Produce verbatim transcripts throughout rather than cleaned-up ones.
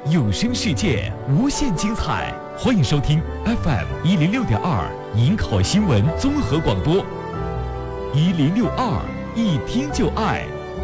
有声世界无限精彩，欢迎收听 F M 一零六点二银口新闻综合广播，一零六二一听就爱。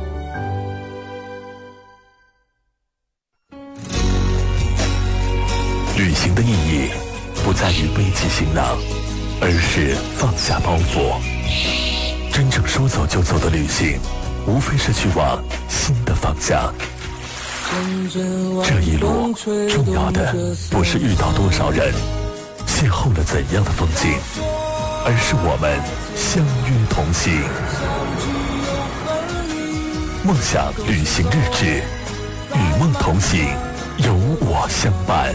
旅行的意义不在于背起行囊，而是放下包袱。真正说走就走的旅行，无非是去往新的方向。这一路重要的不是遇到多少人，邂逅了怎样的风景，而是我们相约同行。梦想旅行日志，与梦同行，有我相伴。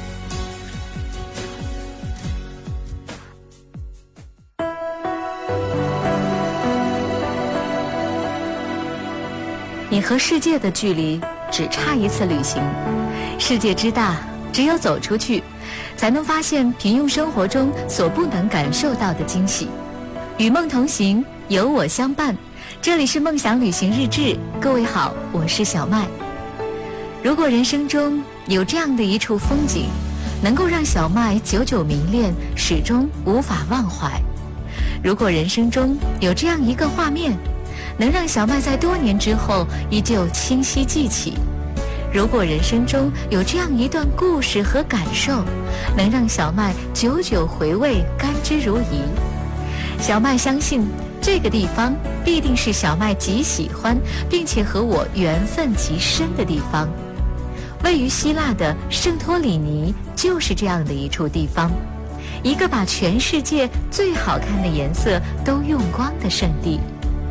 你和世界的距离只差一次旅行。世界之大，只有走出去，才能发现平庸生活中所不能感受到的惊喜。与梦同行，有我相伴。这里是梦想旅行日志，各位好，我是小麦。如果人生中有这样的一处风景，能够让小麦久久迷恋，始终无法忘怀；如果人生中有这样一个画面，能让小麦在多年之后依旧清晰记起；如果人生中有这样一段故事和感受，能让小麦久久回味，甘之如饴。小麦相信这个地方必定是小麦极喜欢并且和我缘分极深的地方。位于希腊的圣托里尼就是这样的一处地方，一个把全世界最好看的颜色都用光的圣地。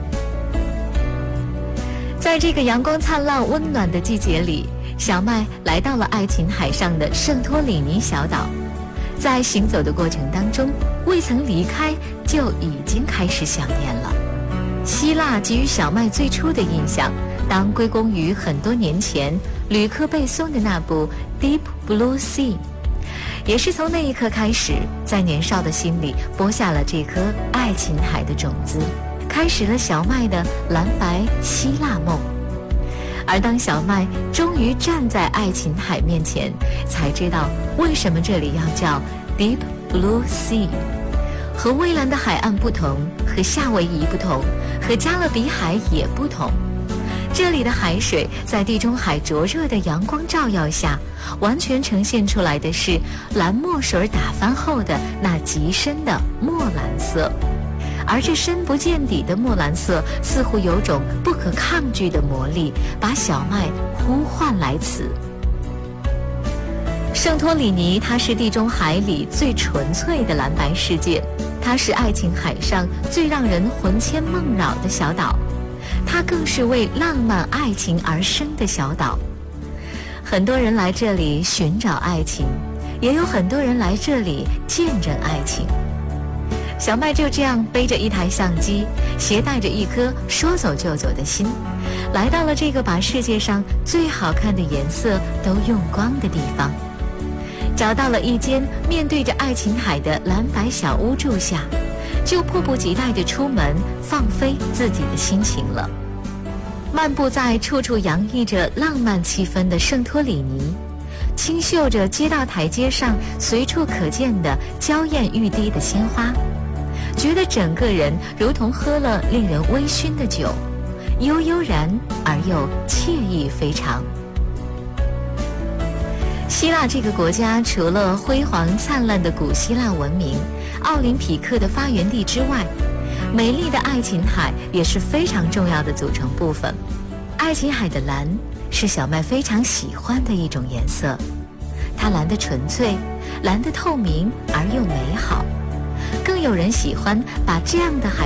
在这个阳光灿烂温暖的季节里，小麦来到了爱琴海上的圣托里尼小岛。在行走的过程当中，未曾离开就已经开始想念了。希腊给予小麦最初的印象，当归功于很多年前吕克贝松的那部 Deep Blue Sea， 也是从那一刻开始，在年少的心里播下了这颗爱琴海的种子，开始了小麦的蓝白希腊梦。而当小麦终于站在爱琴海面前，才知道为什么这里要叫 Deep Blue Sea。 和蔚蓝的海岸不同，和夏威夷不同，和加勒比海也不同，这里的海水在地中海灼热的阳光照耀下，完全呈现出来的是蓝墨水打翻后的那极深的墨蓝色。而这深不见底的墨蓝色似乎有种不可抗拒的魔力，把小麦呼唤来此。圣托里尼它是地中海里最纯粹的蓝白世界，它是爱琴海上最让人魂牵梦绕的小岛，它更是为浪漫爱情而生的小岛。很多人来这里寻找爱情，也有很多人来这里见证爱情。小麦就这样背着一台相机，携带着一颗说走就走的心，来到了这个把世界上最好看的颜色都用光的地方，找到了一间面对着爱琴海的蓝白小屋住下，就迫不及待地出门放飞自己的心情了。漫步在处处洋溢着浪漫气氛的圣托里尼，清嗅着街道台阶上随处可见的娇艳欲滴的鲜花，觉得整个人如同喝了令人微醺的酒，悠悠然而又惬意非常。希腊这个国家除了辉煌灿烂的古希腊文明、奥林匹克的发源地之外，美丽的爱琴海也是非常重要的组成部分。爱琴海的蓝是小麦非常喜欢的一种颜色，它蓝得纯粹，蓝得透明而又美好。更有人喜欢把这样的海